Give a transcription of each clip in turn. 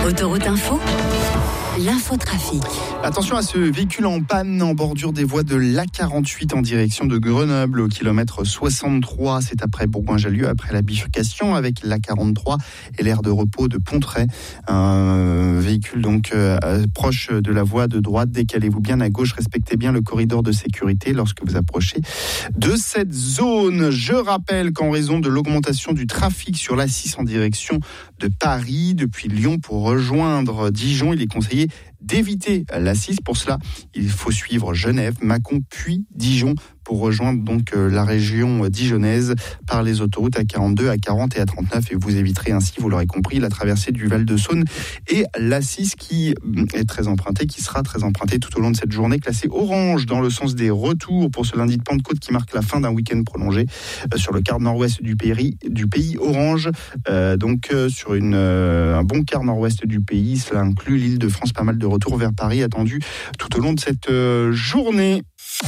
Autoroute Info, l'infotrafic. Attention à ce véhicule en panne en bordure des voies de l'A48 en direction de Grenoble au kilomètre 63. C'est après Bourgoin-Jallieu, après la bifurcation avec l'A43 et l'aire de repos de Pontrey. Un véhicule donc proche de la voie de droite. Décalez-vous bien à gauche, respectez bien le corridor de sécurité lorsque vous approchez de cette zone. Je rappelle qu'en raison de l'augmentation du trafic sur l'A6 en direction de Paris depuis Lyon pour rejoindre Dijon, il est conseillé d'éviter l'A6. Pour cela, il faut suivre Genève, Mâcon, puis Dijon pour rejoindre donc la région dijonnaise par les autoroutes A42, A40 et A39 et vous éviterez ainsi, vous l'aurez compris, la traversée du Val-de-Saône et l'A6 qui est très empruntée, qui sera très empruntée tout au long de cette journée, classée orange dans le sens des retours pour ce lundi de Pentecôte qui marque la fin d'un week-end prolongé sur le quart nord-ouest du pays orange, sur un bon quart nord-ouest du pays, cela inclut l'Île-de-France, pas mal de retours vers Paris attendus tout au long de cette journée.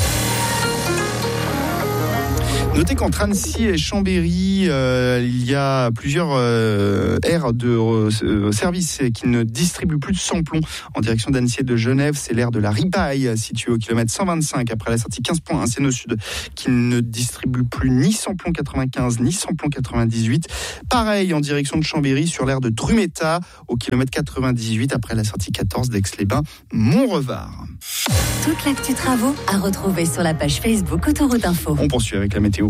Notez qu'entre Annecy et Chambéry, il y a plusieurs aires de service qui ne distribuent plus de samplon en direction d'Annecy et de Genève. C'est l'aire de la Ripaille, située au kilomètre 125 après la sortie 15.1 Seine au sud, qui ne distribue plus ni samplon 95 ni samplon 98. Pareil en direction de Chambéry sur l'aire de Drumeta au kilomètre 98 après la sortie 14 d'Aix-les-Bains, Montrevard. Toute l'actu travaux à retrouver sur la page Facebook Autoroute Info. On poursuit avec la météo.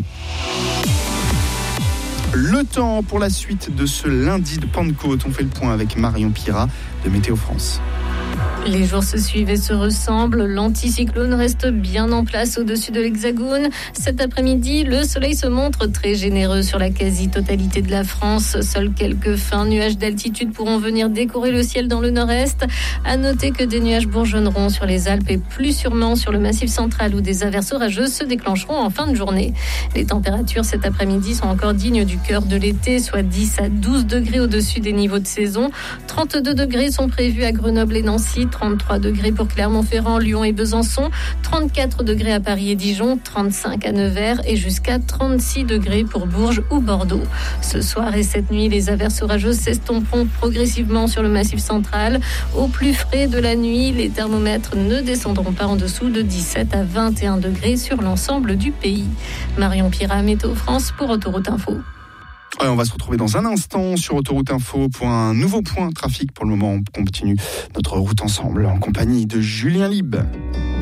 Le temps pour la suite de ce lundi de Pentecôte. On fait le point avec Marion Pirat de Météo France. Les jours se suivent et se ressemblent. L'anticyclone reste bien en place au-dessus de l'Hexagone. Cet après-midi, le soleil se montre très généreux sur la quasi-totalité de la France. Seuls quelques fins nuages d'altitude pourront venir décorer le ciel dans le nord-est. À noter que des nuages bourgeonneront sur les Alpes et plus sûrement sur le Massif central où des averses orageuses se déclencheront en fin de journée. Les températures cet après-midi sont encore dignes du cœur de l'été, soit 10 à 12 degrés au-dessus des niveaux de saison. 32 degrés sont prévus à Grenoble et Nancy. 33 degrés pour Clermont-Ferrand, Lyon et Besançon, 34 degrés à Paris et Dijon, 35 à Nevers et jusqu'à 36 degrés pour Bourges ou Bordeaux. Ce soir et cette nuit, les averses orageuses s'estomperont progressivement sur le Massif central. Au plus frais de la nuit, les thermomètres ne descendront pas en dessous de 17 à 21 degrés sur l'ensemble du pays. Marion Pirat, Météo France pour Autoroute Info. On va se retrouver dans un instant sur Autoroute Info pour un nouveau point trafic. Pour le moment, on continue notre route ensemble en compagnie de Julien Lieb.